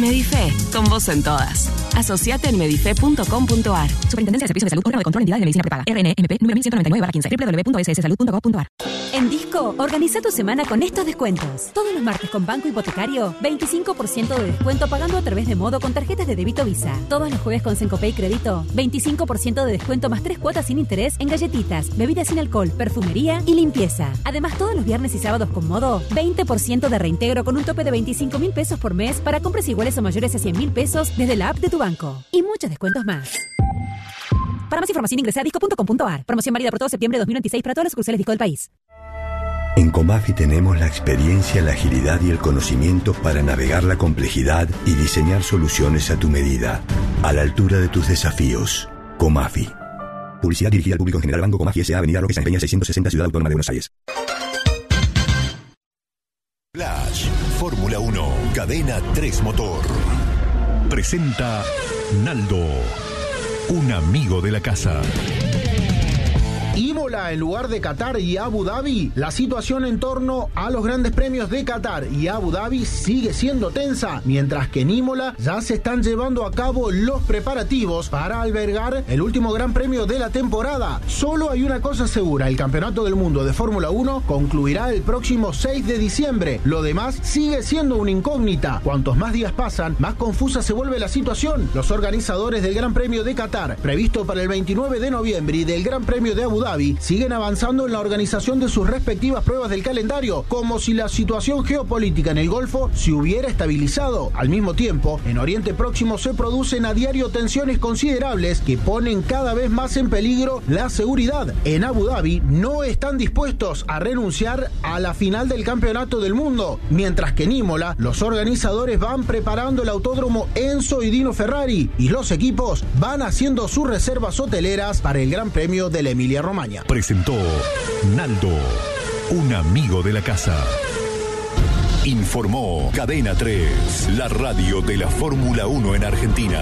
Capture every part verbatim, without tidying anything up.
Medife, con vos en todas. Asociate en medife punto com punto ar. Superintendencia de Servicios de Salud, órgano de control de entidades de medicina prepaga. R N M P nueve mil ciento noventa y nueve barra quince. doble u doble u doble u punto s s salud punto gov punto ar. En Disco, organiza tu semana con estos descuentos. Todos los martes con Banco Hipotecario, veinticinco por ciento de descuento pagando a través de Modo con tarjetas de débito Visa. Todos los jueves con Sencopay Crédito, veinticinco por ciento de descuento más tres cuotas sin interés en galletitas, bebidas sin alcohol, perfumería y limpieza. Además, todos los viernes y sábados con Modo, veinte por ciento de reintegro con un tope de veinticinco mil pesos por mes para compras iguales o mayores a cien mil pesos desde la app de tu banco. Y muchos descuentos más. Para más información ingresa a disco punto com punto ar. Promoción válida por todo septiembre de dos mil veintiséis para todas las sucursales Disco del país. En Comafi tenemos la experiencia, la agilidad y el conocimiento para navegar la complejidad y diseñar soluciones a tu medida, a la altura de tus desafíos. Comafi. Publicidad dirigida al público en general. Banco Comafi S A. Avenida Roque San Peña seiscientos sesenta, Ciudad Autónoma de Buenos Aires. Flash, Fórmula uno, Cadena tres Motor. Presenta Naldo, un amigo de la casa. Imola en lugar de Qatar y Abu Dhabi. La situación en torno a los grandes premios de Qatar y Abu Dhabi sigue siendo tensa, mientras que en Imola ya se están llevando a cabo los preparativos para albergar el último gran premio de la temporada. Solo hay una cosa segura: el Campeonato del Mundo de Fórmula uno concluirá el próximo seis de diciembre. Lo demás sigue siendo una incógnita. Cuantos más días pasan, más confusa se vuelve la situación. Los organizadores del Gran Premio de Qatar, previsto para el veintinueve de noviembre, y del Gran Premio de Abu Dhabi siguen avanzando en la organización de sus respectivas pruebas del calendario, como si la situación geopolítica en el Golfo se hubiera estabilizado. Al mismo tiempo, en Oriente Próximo se producen a diario tensiones considerables que ponen cada vez más en peligro la seguridad. En Abu Dhabi no están dispuestos a renunciar a la final del Campeonato del Mundo, mientras que en Imola los organizadores van preparando el autódromo Enzo y Dino Ferrari y los equipos van haciendo sus reservas hoteleras para el Gran Premio de la Emilia-Romagna. Presentó Naldo, un amigo de la casa. Informó Cadena tres, la radio de la Fórmula uno en Argentina.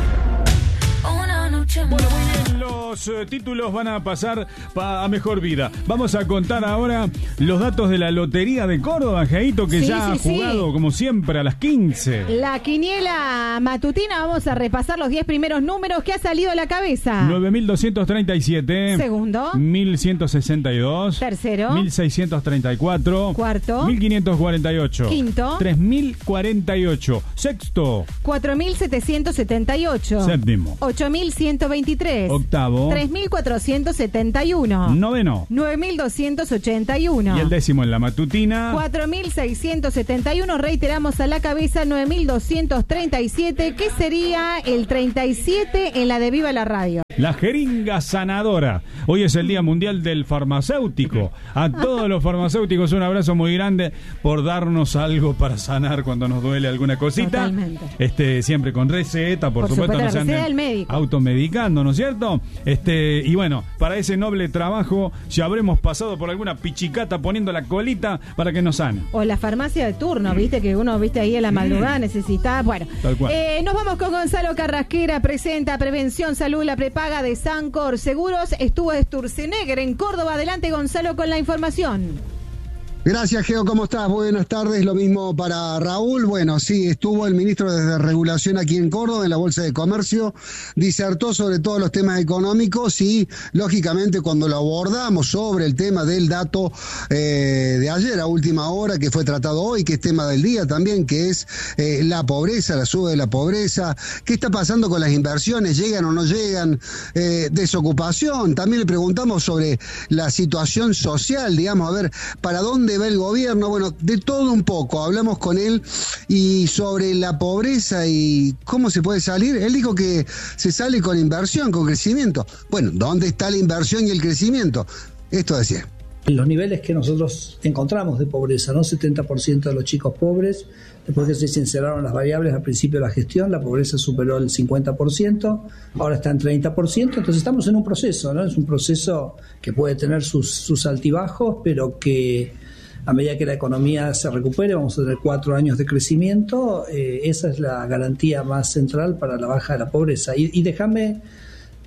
Bueno, muy bien, los eh, títulos van a pasar pa- a mejor vida. Vamos a contar ahora los datos de la Lotería de Córdoba, Jaito, que sí, ya sí, ha jugado, sí. como siempre, a las quince. La quiniela matutina, vamos a repasar los diez primeros números que ha salido a la cabeza. nueve mil doscientos treinta y siete. Segundo. mil ciento sesenta y dos. Tercero. mil seiscientos treinta y cuatro. Cuarto. mil quinientos cuarenta y ocho. Quinto. tres mil cuarenta y ocho. Sexto. cuatro mil setecientos setenta y ocho. Séptimo. ocho mil ciento veintitrés. Octavo. tres mil cuatrocientos setenta y uno. Noveno. nueve mil doscientos ochenta y uno. Y el décimo en la matutina. cuatro mil seiscientos setenta y uno. Reiteramos a la cabeza nueve mil doscientos treinta y siete, que sería el treinta y siete en la de Viva la Radio. La jeringa sanadora. Hoy es el Día Mundial del Farmacéutico. A todos los farmacéuticos un abrazo muy grande por darnos algo para sanar cuando nos duele alguna cosita. Totalmente. Este, siempre con receta, por, Por supuesto, supuesto, no se la receta anden del médico. automedicando, ¿no es cierto? Este, y bueno, para ese noble trabajo ya habremos pasado por alguna pichicata poniendo la colita para que nos sane. O la farmacia de turno, viste, que uno, viste, ahí en la madrugada necesita. Bueno, Tal cual. eh, nos vamos con Gonzalo Carrasquera. Presenta Prevención Salud, la prepaga de Sancor Seguros. Estuvo Sturzenegger en Córdoba. Adelante, Gonzalo, con la información. Gracias, Geo, ¿cómo estás? Buenas tardes, lo mismo para Raúl. Bueno, sí, estuvo el ministro de Regulación aquí en Córdoba, en la Bolsa de Comercio, disertó sobre todos los temas económicos y, lógicamente, cuando lo abordamos sobre el tema del dato eh, de ayer a última hora, que fue tratado hoy, que es tema del día también, que es eh, la pobreza, la suba de la pobreza, qué está pasando con las inversiones, llegan o no llegan, eh, desocupación, también le preguntamos sobre la situación social, digamos, a ver, para dónde va el gobierno, bueno, de todo un poco, hablamos con él y sobre la pobreza y cómo se puede salir. Él dijo que se sale con inversión, con crecimiento. Bueno, ¿dónde está la inversión y el crecimiento? Esto decía. Los niveles que nosotros encontramos de pobreza, ¿no? setenta por ciento de los chicos pobres, después que se sinceraron las variables al principio de la gestión, la pobreza superó el cincuenta por ciento, ahora está en treinta por ciento, entonces estamos en un proceso, ¿no? Es un proceso que puede tener sus, sus altibajos, pero que a medida que la economía se recupere, vamos a tener cuatro años de crecimiento, eh, esa es la garantía más central para la baja de la pobreza. Y, y déjame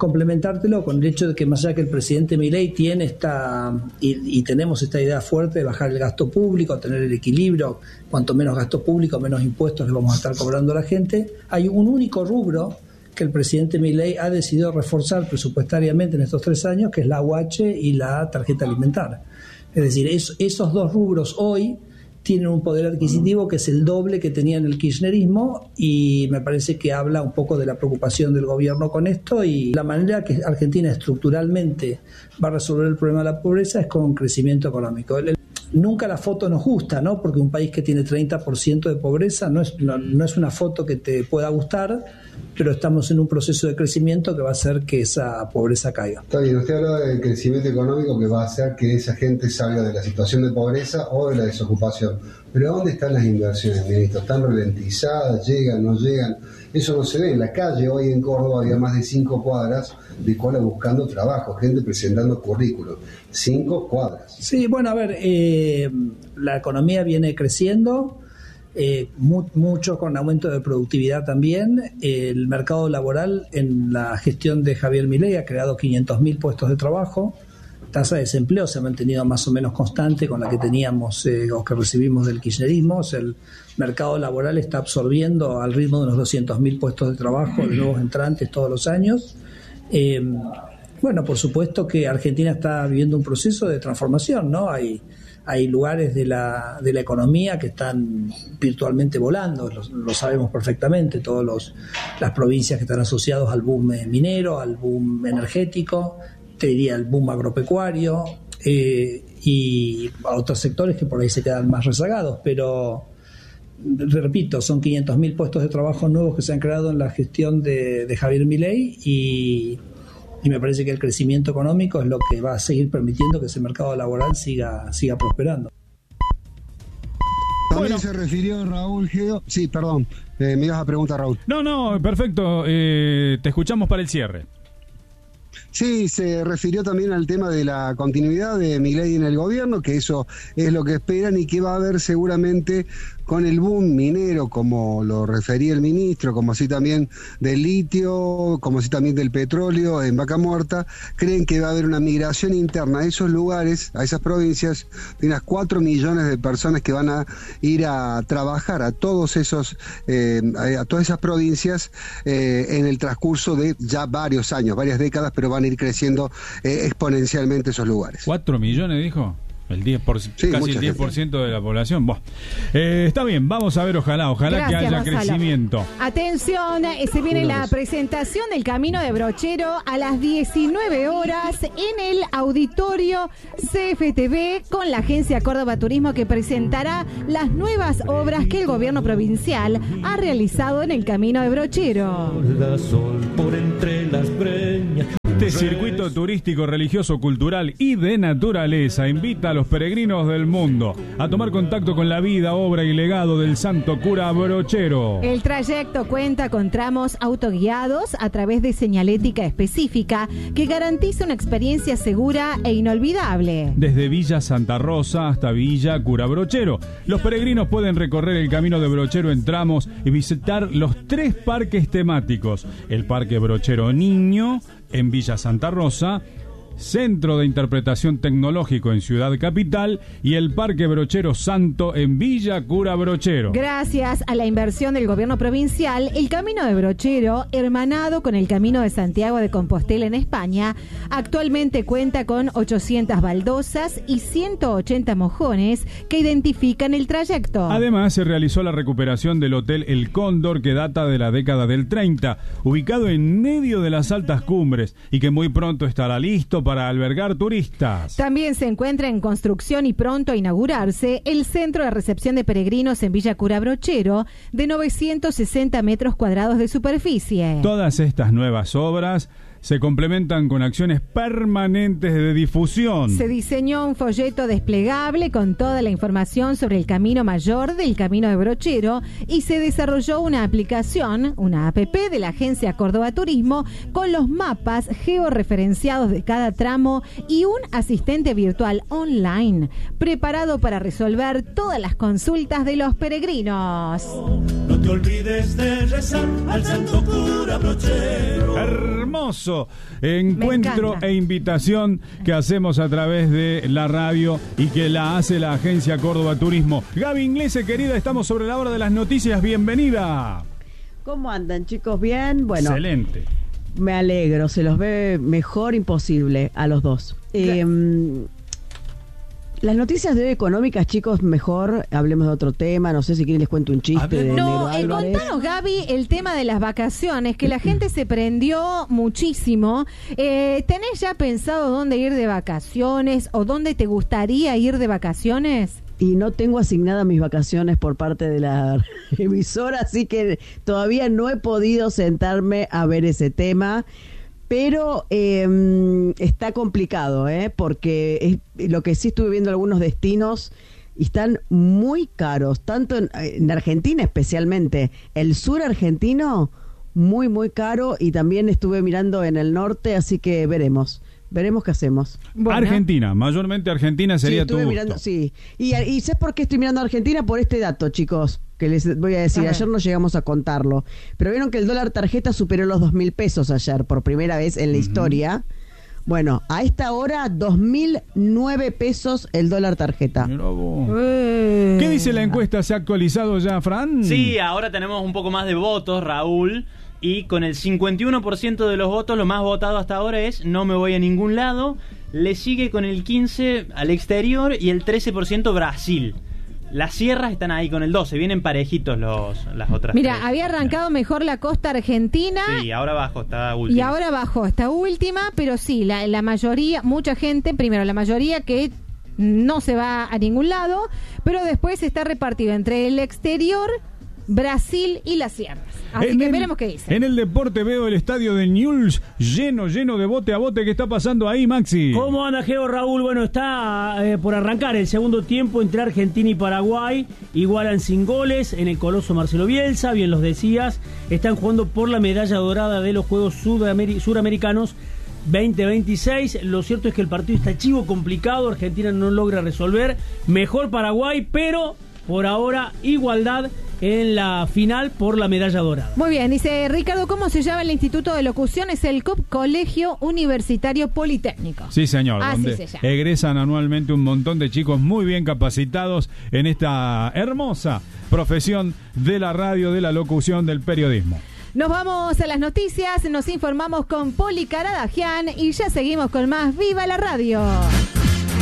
complementártelo con el hecho de que más allá que el presidente Milei tiene esta, y, y tenemos esta idea fuerte de bajar el gasto público, tener el equilibrio, cuanto menos gasto público, menos impuestos le vamos a estar cobrando a la gente, hay un único rubro que el presidente Milei ha decidido reforzar presupuestariamente en estos tres años, que es la U H y la tarjeta alimentar. Es decir, es, esos dos rubros hoy tienen un poder adquisitivo que es el doble que tenían el kirchnerismo, y me parece que habla un poco de la preocupación del gobierno con esto, y la manera que Argentina estructuralmente va a resolver el problema de la pobreza es con crecimiento económico. El, Nunca la foto nos gusta, ¿no? Porque un país que tiene treinta por ciento de pobreza no es, no, no es una foto que te pueda gustar, pero estamos en un proceso de crecimiento que va a hacer que esa pobreza caiga. Está bien, usted habla del crecimiento económico que va a hacer que esa gente salga de la situación de pobreza o de la desocupación. Pero ¿dónde están las inversiones, ministro? ¿Están ralentizadas? ¿Llegan? ¿No llegan? Eso no se ve. En la calle hoy en Córdoba había más de cinco cuadras de cola buscando trabajo, gente presentando currículos. Cinco cuadras. Sí, bueno, a ver, eh, la economía viene creciendo, eh, mu- mucho con aumento de productividad también. Eh, el mercado laboral en la gestión de Javier Milei ha creado quinientos mil puestos de trabajo. Tasa de desempleo se ha mantenido más o menos constante con la que teníamos eh, o que recibimos del kirchnerismo. O sea, el mercado laboral está absorbiendo al ritmo de unos doscientos mil puestos de trabajo de nuevos entrantes todos los años. Eh, bueno, por supuesto que Argentina está viviendo un proceso de transformación, ¿no? Hay, hay lugares de la, de la economía que están virtualmente volando, lo, lo sabemos perfectamente, todas los, las provincias que están asociadas al boom minero, al boom energético, te diría el boom agropecuario, eh, y a otros sectores que por ahí se quedan más rezagados, pero repito, son quinientos mil puestos de trabajo nuevos que se han creado en la gestión de, de Javier Milei, y, y me parece que el crecimiento económico es lo que va a seguir permitiendo que ese mercado laboral siga, siga prosperando. También bueno. Se refirió Raúl Geo. Sí, perdón, eh, me ibas a preguntar, Raúl. No, no, perfecto, eh, te escuchamos para el cierre. Sí, se refirió también al tema de la continuidad de Milei en el gobierno, que eso es lo que esperan y que va a haber seguramente con el boom minero, como lo refería el ministro, como así también del litio, como así también del petróleo en Vaca Muerta. Creen que va a haber una migración interna a esos lugares, a esas provincias, de unas cuatro millones de personas que van a ir a trabajar a todos esos, eh, a todas esas provincias eh, en el transcurso de ya varios años, varias décadas, pero van a ir creciendo eh, exponencialmente esos lugares. ¿Cuatro millones dijo? El diez por ciento, sí, casi el diez por ciento gente. De la población. Bueno, eh, está bien, vamos a ver, ojalá, ojalá Gracias, que haya Gonzalo. Crecimiento. Atención, eh, se viene la presentación del Camino de Brochero a las diecinueve horas en el auditorio C F T V con la Agencia Córdoba Turismo, que presentará las nuevas obras que el gobierno provincial ha realizado en el Camino de Brochero. Este circuito turístico, religioso, cultural y de naturaleza invita a los peregrinos del mundo a tomar contacto con la vida, obra y legado del santo cura Brochero. El trayecto cuenta con tramos autoguiados a través de señalética específica que garantiza una experiencia segura e inolvidable. Desde Villa Santa Rosa hasta Villa Cura Brochero, los peregrinos pueden recorrer el Camino de Brochero en tramos y visitar los tres parques temáticos: el Parque Brochero Niño en Villa Santa Rosa, Centro de Interpretación Tecnológico en Ciudad Capital y el Parque Brochero Santo en Villa Cura Brochero. Gracias a la inversión del gobierno provincial, el Camino de Brochero, hermanado con el Camino de Santiago de Compostela en España, actualmente cuenta con ochocientas baldosas y ciento ochenta mojones que identifican el trayecto. Además, se realizó la recuperación del Hotel El Cóndor, que data de la década del treinta, ubicado en medio de las altas cumbres y que muy pronto estará listo para albergar turistas. También se encuentra en construcción y pronto a inaugurarse el centro de recepción de peregrinos en Villa Cura Brochero, de novecientos sesenta metros cuadrados de superficie. Todas estas nuevas obras se complementan con acciones permanentes de difusión. Se diseñó un folleto desplegable con toda la información sobre el camino mayor del Camino de Brochero y se desarrolló una aplicación, una app de la Agencia Córdoba Turismo, con los mapas georreferenciados de cada tramo y un asistente virtual online preparado para resolver todas las consultas de los peregrinos. No te olvides de rezar al santo cura Brochero. Hermoso hermoso encuentro e invitación que hacemos a través de la radio y que la hace la Agencia Córdoba Turismo. Gaby Inglese, querida, estamos sobre la hora de las noticias. Bienvenida. ¿Cómo andan, chicos? ¿Bien? Bueno. Excelente. Me alegro, se los ve mejor imposible a los dos. Eh, las noticias de hoy económicas, chicos, mejor hablemos de otro tema. No sé si quieren les cuento un chiste de No, eh, Negro Álvarez. contanos, Gaby, el tema de las vacaciones, que la gente se prendió muchísimo. Eh, ¿Tenés ya pensado dónde ir de vacaciones o dónde te gustaría ir de vacaciones? Y no tengo asignadas mis vacaciones por parte de la emisora, así que todavía no he podido sentarme a ver ese tema. Pero eh, está complicado, ¿eh? Porque es, lo que sí estuve viendo algunos destinos y están muy caros, tanto en, en Argentina especialmente. El sur argentino, muy, muy caro, y también estuve mirando en el norte, así que veremos. Veremos qué hacemos. Bueno. Argentina, mayormente Argentina sería sí, tu gusto. Mirando, sí, y, y ¿sabes por qué estoy mirando a Argentina? Por este dato, chicos, que les voy a decir. Ajá. Ayer no llegamos a contarlo, pero vieron que el dólar tarjeta superó los dos mil pesos ayer, por primera vez en la uh-huh. historia. Bueno, a esta hora, dos mil nueve pesos el dólar tarjeta. Eh. ¿Qué dice la encuesta? ¿Se ha actualizado ya, Fran? Sí, ahora tenemos un poco más de votos, Raúl. Y con el cincuenta y uno por ciento de los votos, lo más votado hasta ahora es no me voy a ningún lado. Le sigue con el quince por ciento al exterior y el trece por ciento Brasil. Las sierras están ahí con el doce, vienen parejitos los, las otras. Mira, tres. había arrancado mejor la costa argentina. Sí, ahora bajó, está última. Y ahora bajó, esta última, pero sí, la, la mayoría, mucha gente, primero, la mayoría que no se va a ningún lado, pero después está repartido entre el exterior, Brasil y las sierras. Así en que el, veremos qué dice. En el deporte veo el estadio de Newell's lleno, lleno de bote a bote. ¿Qué está pasando ahí, Maxi? ¿Cómo anda, Geo, Raúl? Bueno, está eh, por arrancar el segundo tiempo entre Argentina y Paraguay. Igualan sin goles en el Coloso Marcelo Bielsa, bien los decías. Están jugando por la medalla dorada de los Juegos Sudamer- Suramericanos veinte veintiséis. Lo cierto es que el partido está chivo, complicado. Argentina no logra resolver. Mejor Paraguay, pero por ahora igualdad en la final por la medalla dorada. Muy bien, dice Ricardo, ¿cómo se llama el Instituto de Locución? Es el C U P, Colegio Universitario Politécnico. Sí, señor, Así donde se llama. egresan anualmente un montón de chicos muy bien capacitados en esta hermosa profesión de la radio, de la locución, del periodismo. Nos vamos a las noticias, nos informamos con Poli Caradagian y ya seguimos con más Viva la Radio.